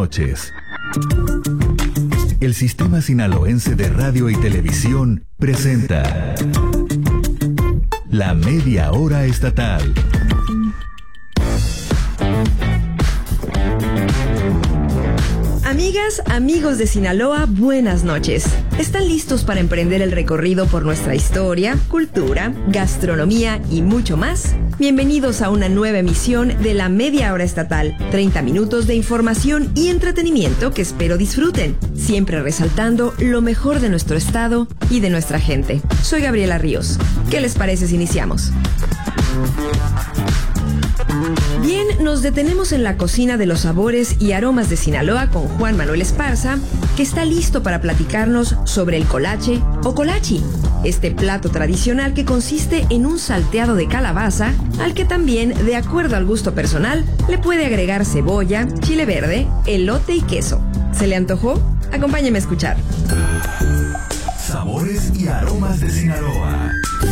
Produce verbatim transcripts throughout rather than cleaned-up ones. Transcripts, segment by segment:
noches. El Sistema Sinaloense de Radio y Televisión presenta La Media Hora Estatal. Amigas, amigos de Sinaloa, buenas noches. ¿Están listos para emprender el recorrido por nuestra historia, cultura, gastronomía y mucho más? Bienvenidos a una nueva emisión de La Media Hora Estatal. treinta minutos de información y entretenimiento que espero disfruten, siempre resaltando lo mejor de nuestro estado y de nuestra gente. Soy Gabriela Ríos. ¿Qué les parece si iniciamos? Bien, nos detenemos en la cocina de los sabores y aromas de Sinaloa con Juan Manuel Esparza, que está listo para platicarnos sobre el colache o colachi, este plato tradicional que consiste en un salteado de calabaza, al que también, de acuerdo al gusto personal, le puede agregar cebolla, chile verde, elote y queso. ¿Se le antojó? Acompáñeme a escuchar. Sabores y aromas de Sinaloa.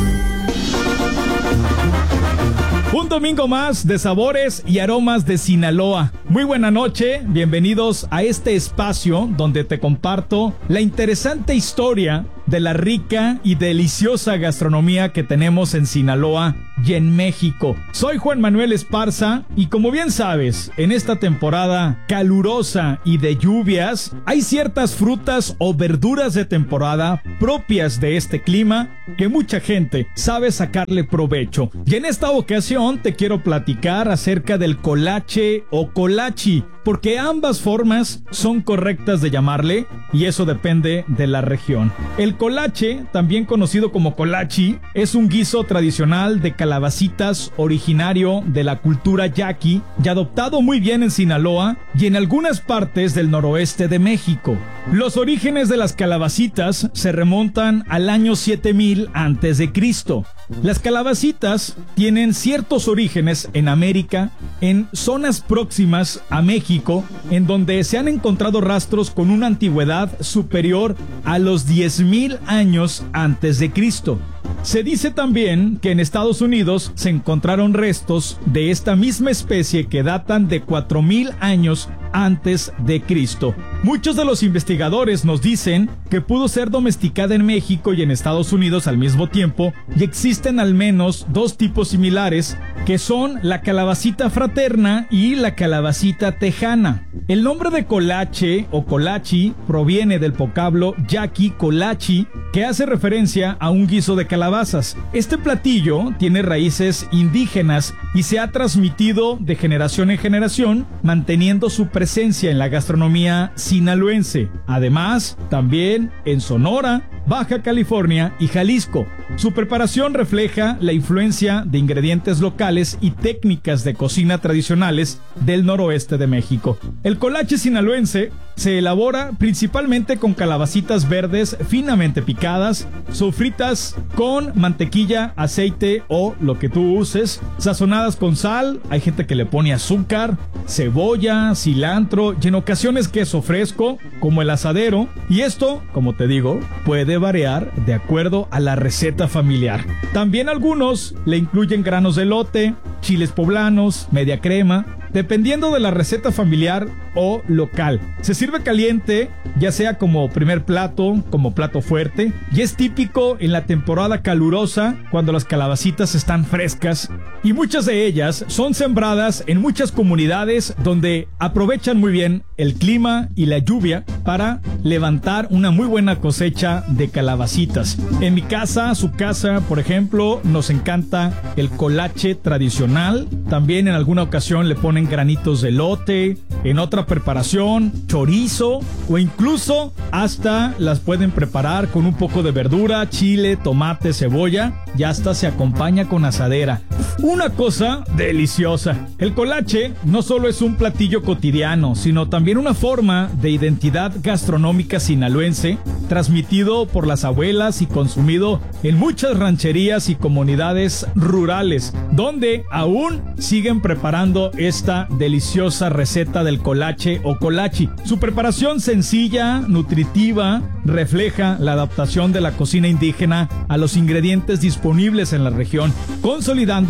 Un domingo más de sabores y aromas de Sinaloa. Muy buena noche, bienvenidos a este espacio donde te comparto la interesante historia de la rica y deliciosa gastronomía que tenemos en Sinaloa y en México. Soy Juan Manuel Esparza y como bien sabes, en esta temporada calurosa y de lluvias, hay ciertas frutas o verduras de temporada propias de este clima que mucha gente sabe sacarle provecho. Y en esta ocasión te quiero platicar acerca del colache o colachi, porque ambas formas son correctas de llamarle y eso depende de la región. El colache, también conocido como colachi, es un guiso tradicional de calabacitas originario de la cultura yaqui y adoptado muy bien en Sinaloa y en algunas partes del noroeste de México. Los orígenes de las calabacitas se remontan al año siete mil antes de Cristo. Las calabacitas tienen ciertos orígenes en América, en zonas próximas a México, en donde se han encontrado rastros con una antigüedad superior a los diez mil años antes de Cristo. Se dice también que en Estados Unidos se encontraron restos de esta misma especie que datan de cuatro mil años antes de Cristo. Muchos de los investigadores nos dicen que pudo ser domesticada en México y en Estados Unidos al mismo tiempo, y existen al menos dos tipos similares, que son la calabacita fraterna y la calabacita tejana. El nombre de colache o colachi proviene del vocablo yaqui colachi, que hace referencia a un guiso de calabazas. Este platillo tiene raíces indígenas y se ha transmitido de generación en generación, manteniendo su presencia en la gastronomía sinaloense. Además, también en Sonora, Baja California y Jalisco. Su preparación refleja la influencia de ingredientes locales y técnicas de cocina tradicionales del noroeste de México. El colache sinaloense se elabora principalmente con calabacitas verdes finamente picadas, sofritas con mantequilla, aceite o lo que tú uses, sazonadas con sal, hay gente que le pone azúcar, cebolla, cilantro y en ocasiones queso fresco, como el asadero, y esto, como te digo, puede variar de acuerdo a la receta familiar. También algunos le incluyen granos de elote, chiles poblanos, media crema, dependiendo de la receta familiar o local. Se sirve caliente, ya sea como primer plato, como plato fuerte, y es típico en la temporada calurosa cuando las calabacitas están frescas, y muchas de ellas son sembradas en muchas comunidades donde aprovechan muy bien el clima y la lluvia para levantar una muy buena cosecha de calabacitas. En mi casa, su casa, por ejemplo, nos encanta el colache tradicional. También en alguna ocasión le ponen granitos de elote, en otra preparación chorizo, o incluso hasta las pueden preparar con un poco de verdura, chile, tomate, cebolla, y hasta se acompaña con asadera. Una cosa deliciosa. El colache no solo es un platillo cotidiano, sino también una forma de identidad gastronómica sinaloense, transmitido por las abuelas y consumido en muchas rancherías y comunidades rurales, donde aún siguen preparando esta deliciosa receta del colache o colachi. Su preparación sencilla, nutritiva, refleja la adaptación de la cocina indígena a los ingredientes disponibles en la región, consolidando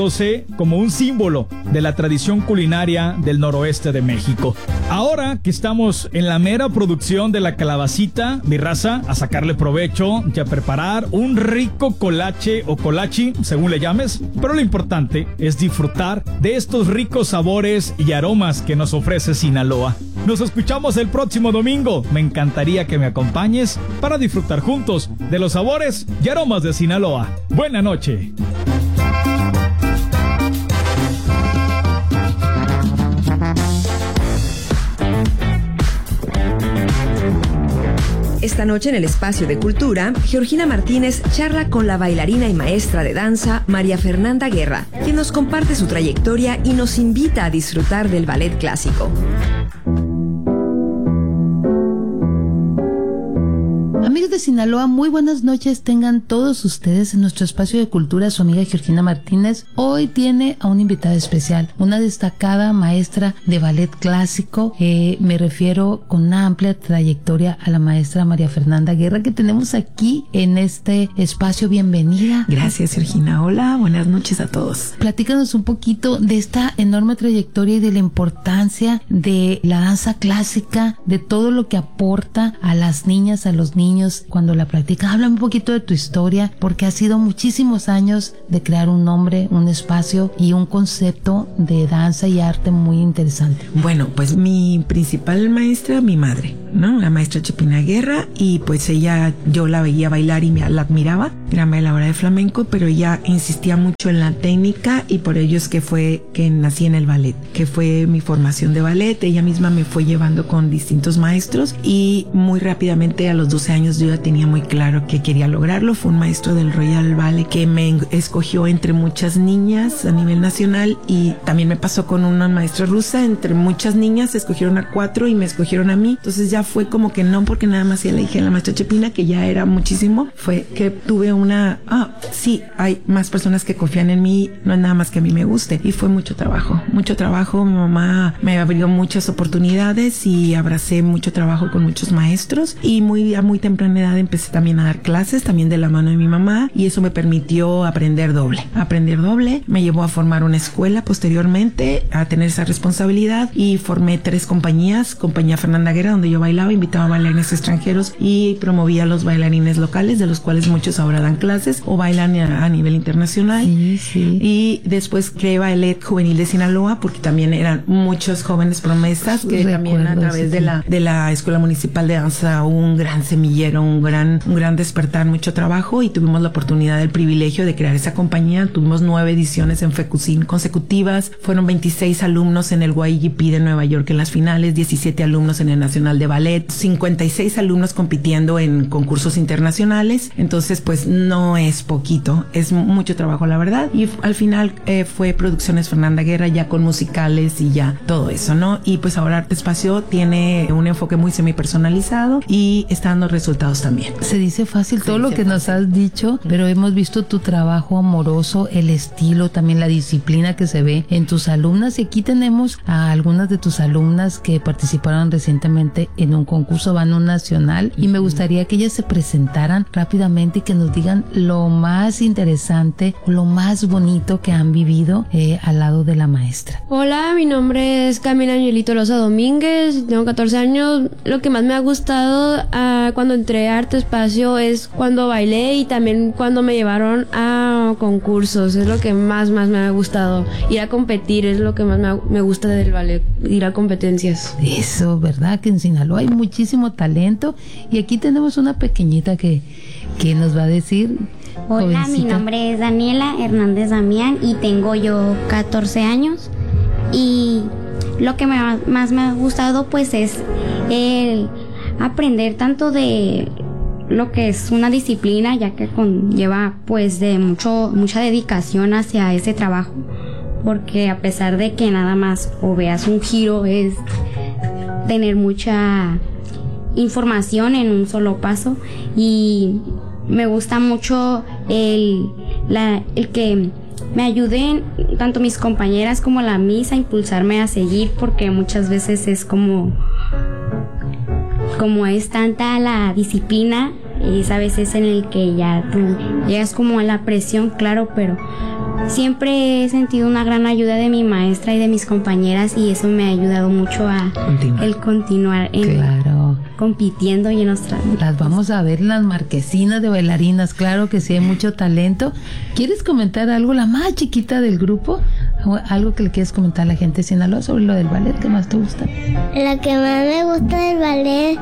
considerándose como un símbolo de la tradición culinaria del noroeste de México. Ahora que estamos en la mera producción de la calabacita, mi raza, a sacarle provecho y a preparar un rico colache o colachi, según le llames, pero lo importante es disfrutar de estos ricos sabores y aromas que nos ofrece Sinaloa. Nos escuchamos el próximo domingo. Me encantaría que me acompañes para disfrutar juntos de los sabores y aromas de Sinaloa. Buena noche. Esta noche en el Espacio de Cultura, Georgina Martínez charla con la bailarina y maestra de danza María Fernanda Guerra, quien nos comparte su trayectoria y nos invita a disfrutar del ballet clásico. Amigos de Sinaloa, muy buenas noches tengan todos ustedes en nuestro espacio de cultura. Su amiga Georgina Martínez hoy tiene a una invitada especial, una destacada maestra de ballet clásico. Eh, me refiero con una amplia trayectoria a la maestra María Fernanda Guerra, que tenemos aquí en este espacio. Bienvenida. Gracias, Georgina. Hola, buenas noches a todos. Platícanos un poquito de esta enorme trayectoria y de la importancia de la danza clásica, de todo lo que aporta a las niñas, a los niños cuando la practican. Habla un poquito de tu historia, porque ha sido muchísimos años de crear un nombre, un espacio y un concepto de danza y arte muy interesante. Bueno, pues mi principal maestra, mi madre, ¿no? La maestra Chepina Guerra, y pues ella, yo la veía bailar y me la admiraba. Era bailadora de flamenco, pero ella insistía mucho en la técnica, y por ello es que fue que nací en el ballet, que fue mi formación de ballet. Ella misma me fue llevando con distintos maestros, y muy rápidamente a los doce años yo ya tenía muy claro que quería lograrlo. Fue un maestro del Royal Ballet que me escogió entre muchas niñas a nivel nacional, y también me pasó con una maestra rusa. Entre muchas niñas escogieron a cuatro y me escogieron a mí. Entonces ya fue como que no, porque nada más ya le dije a la maestra Chepina, que ya era muchísimo, fue que tuve una, ah, sí, hay más personas que confían en mí, no es nada más que a mí me guste. Y fue mucho trabajo, mucho trabajo. Mi mamá me abrió muchas oportunidades y abracé mucho trabajo con muchos maestros, y muy a muy temprana edad empecé también a dar clases, también de la mano de mi mamá, y eso me permitió aprender doble, aprender doble. Me llevó a formar una escuela posteriormente, a tener esa responsabilidad, y formé tres compañías: Compañía Fernanda Guerra, donde yo bailaba, invitaba a bailarines extranjeros y promovía a los bailarines locales, de los cuales muchos ahora dan clases o bailan a, a nivel internacional. Sí, sí. Y después creé Ballet Juvenil de Sinaloa, porque también eran muchos jóvenes promesas que Recuerdo, también a través sí, de sí. la de la Escuela Municipal de Danza hubo un gran semillero, un gran un gran despertar, mucho trabajo, y tuvimos la oportunidad, el privilegio de crear esa compañía. Tuvimos nueve ediciones en FECUCIN consecutivas, fueron veintiséis alumnos en el Y G P de Nueva York en las finales, diecisiete alumnos en el Nacional de Ballet, cincuenta y seis alumnos compitiendo en concursos internacionales. Entonces pues no es poquito, es mucho trabajo, la verdad. Y al final eh, fue Producciones Fernanda Guerra, ya con musicales y ya todo eso, ¿no? Y pues ahora Arte Espacio tiene un enfoque muy semipersonalizado y está dando resultados también. Se dice fácil Se todo lo dice que nos fácil. has dicho, pero hemos visto tu trabajo amoroso, el estilo, también la disciplina que se ve en tus alumnas. Y aquí tenemos a algunas de tus alumnas que participaron recientemente en un concurso, van a un nacional, y me gustaría que ellas se presentaran rápidamente y que nos digan lo más interesante, lo más bonito que han vivido eh, al lado de la maestra. Hola, mi nombre es Camila Angelito Loza Domínguez, tengo catorce años. Lo que más me ha gustado uh, cuando entré a Arte Espacio es cuando bailé, y también cuando me llevaron a concursos. Es lo que más, más me ha gustado. Ir a competir es lo que más me, ha, me gusta del ballet, ir a competencias. Eso, ¿verdad? Que en Sinaloa hay muchísimo talento, y aquí tenemos una pequeñita que, que nos va a decir. Hola, jovencita. mi nombre es Daniela Hernández Damián y tengo yo catorce años, y lo que me, más me ha gustado pues es el aprender tanto de lo que es una disciplina, ya que conlleva pues de mucho mucha dedicación hacia ese trabajo, porque a pesar de que nada más o veas un giro, es tener mucha información en un solo paso. Y me gusta mucho el, la, el que me ayuden tanto mis compañeras como la misa a impulsarme a seguir, porque muchas veces es como como es tanta la disciplina, es a veces en el que ya tú llegas como a la presión, claro, pero siempre he sentido una gran ayuda de mi maestra y de mis compañeras y eso me ha ayudado mucho a continuar. el continuar en claro. compitiendo y en nuestra... Las vamos a ver en las marquesinas de bailarinas, claro que sí, hay mucho talento. ¿Quieres comentar algo, la más chiquita del grupo? ¿Algo que le quieres comentar a la gente de Sinaloa sobre lo del ballet que más te gusta? Lo que más me gusta del ballet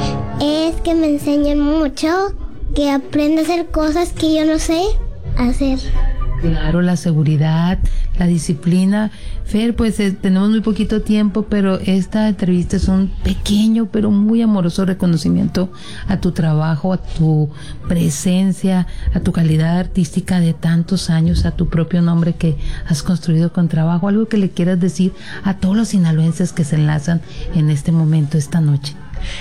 es que me enseñan mucho, que aprendo a hacer cosas que yo no sé hacer. Claro, la seguridad, la disciplina. Fer, pues eh, tenemos muy poquito tiempo, pero esta entrevista es un pequeño pero muy amoroso reconocimiento a tu trabajo, a tu presencia, a tu calidad artística de tantos años, a tu propio nombre que has construido con trabajo. Algo que le quieras decir a todos los sinaloenses que se enlazan en este momento, esta noche.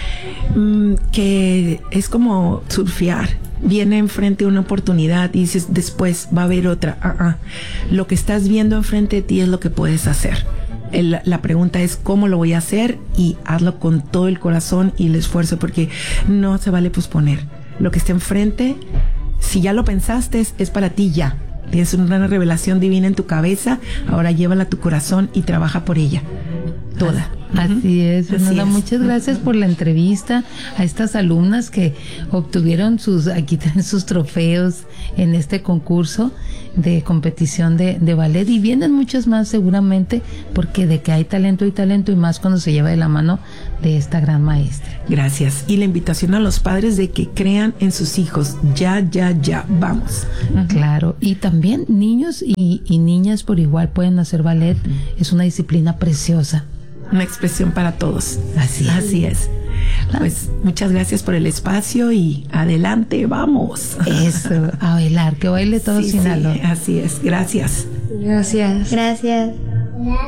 Mm, que es como surfear. Viene enfrente una oportunidad y dices, después va a haber otra. Uh-uh. Lo que estás viendo enfrente de ti es lo que puedes hacer. El, la pregunta es cómo lo voy a hacer, y hazlo con todo el corazón y el esfuerzo, porque no se vale posponer. Lo que está enfrente, si ya lo pensaste, es, es para ti ya. Tienes una revelación divina en tu cabeza, ahora llévala a tu corazón y trabaja por ella. Toda. Así es, Fernanda, muchas gracias por la entrevista a estas alumnas que obtuvieron sus, aquí tienen sus trofeos en este concurso de competición de, de ballet, y vienen muchos más seguramente, porque de que hay talento hay talento, y más cuando se lleva de la mano de esta gran maestra. Gracias. Y la invitación a los padres de que crean en sus hijos. Ya, ya, ya, vamos. Claro, y también niños y, y niñas por igual pueden hacer ballet. Es una disciplina preciosa. Una expresión para todos. Así es. Así es. Pues muchas gracias por el espacio y adelante, vamos. Eso, a bailar, que baile todo sí, Sinaloa. Sí, así es, gracias. Gracias. Gracias.